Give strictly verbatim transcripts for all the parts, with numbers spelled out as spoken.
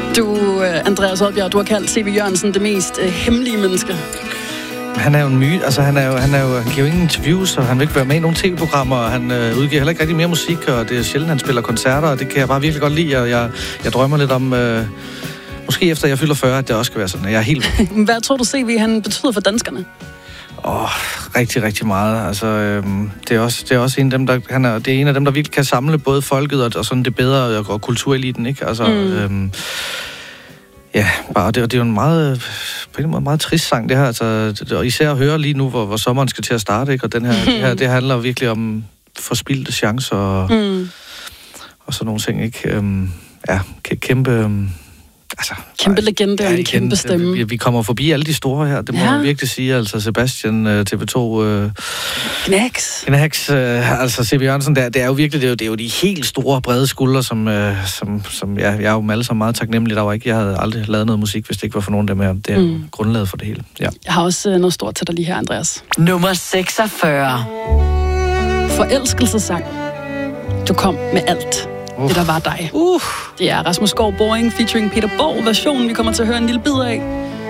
Du, Andreas Oddbjerg, du har kaldt C V Jørgensen det mest øh, hemmelige menneske. Han er jo en myte, altså han er jo, han er jo, han giver jo ingen interviews, og han vil ikke være med i nogle tv-programmer, og han øh, udgiver heller ikke rigtig mere musik, og det er sjældent, han spiller koncerter, og det kan jeg bare virkelig godt lide, og jeg, jeg drømmer lidt om, øh, måske efter jeg fylder fyrre, at det også skal være sådan, jeg er helt... Hvad tror du, C V han betyder for danskerne? Åh, oh, rigtig, rigtig meget. Altså, øhm, det er også det er også en af dem, der han er, det er en af dem, der virkelig kan samle både folket og, og sådan det bedre og, og kultureliten, ikke? Altså, mm. øhm, ja, bare det, det er jo en meget på en måde meget trist sang det her, altså, det, og især at høre lige nu, hvor, hvor sommeren skal til at starte, ikke? Og den her, mm. det her, det handler virkelig om forspildte chancer og, mm. og sådan nogle ting, ikke? Øhm, ja, kæmpe øhm, altså, kæmpe legende og en kæmpe stemme. Vi, vi kommer forbi alle de store her, det må ja. man virkelig sige. Altså Sebastian, T V to... Øh, Knacks. Knacks, øh, altså C V Jørgensen, det er, det er jo virkelig, det er jo, det er jo de helt store, brede skuldre, som, øh, som, som ja, jeg er jo alle sammen meget taknemmelig. Der var ikke, jeg havde aldrig lavet noget musik, hvis det ikke var for nogen af dem her. Det er mm. grundlaget for det hele. Ja. Jeg har også øh, noget stort til dig lige her, Andreas. Nummer seksogfyrre. Forelskelsessang. Du kom med alt. Uh. Det, der var dig. Uh. Det er Rasmus Skov Boring featuring Peter Borg versionen, vi kommer til at høre en lille bid af.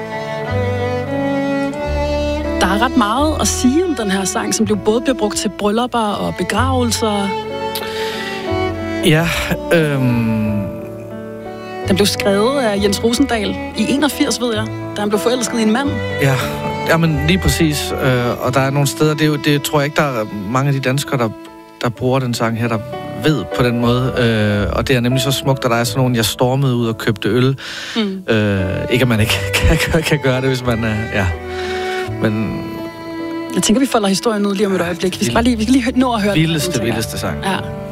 Der er ret meget at sige om den her sang, som blev både bliver brugt til bryllupper og begravelser. Ja, øhm... Den blev skrevet af Jens Rosendal i enogfirs, ved jeg, da han blev forelsket i en mand. Ja, jamen lige præcis. Øh, og der er nogle steder, det, er jo, det tror jeg ikke, der er mange af de danskere, der, der bruger den sang her, der ved på den måde, øh, og det er nemlig så smukt, at der er sådan nogen, jeg stormede ud og købte øl. Mm. Øh, ikke at man ikke kan, kan, kan gøre det, hvis man er, ja, men... Jeg tænker, vi folder historien ud lige om et øjeblik. Vi skal bare lige, vi skal lige nå at høre vildeste, den. Vildeste, vildeste sang. Ja.